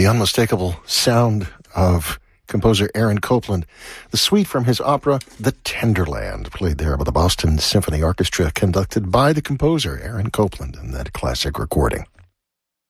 the unmistakable sound of composer Aaron Copland. The suite from his opera, The Tenderland, played there by the Boston Symphony Orchestra, conducted by the composer, Aaron Copland, in that classic recording.